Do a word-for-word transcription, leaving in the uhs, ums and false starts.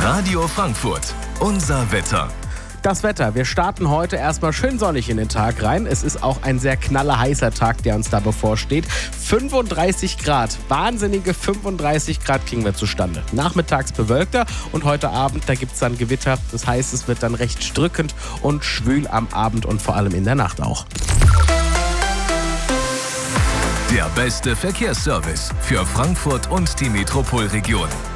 Radio Frankfurt, unser Wetter. Das Wetter. Wir starten heute erstmal schön sonnig in den Tag rein. Es ist auch ein sehr knallerheißer Tag, der uns da bevorsteht. fünfunddreißig Grad, wahnsinnige fünfunddreißig Grad kriegen wir zustande. Nachmittags bewölkter und heute Abend, da gibt es dann Gewitter. Das heißt, es wird dann recht drückend und schwül am Abend und vor allem in der Nacht auch. Der beste Verkehrsservice für Frankfurt und die Metropolregion.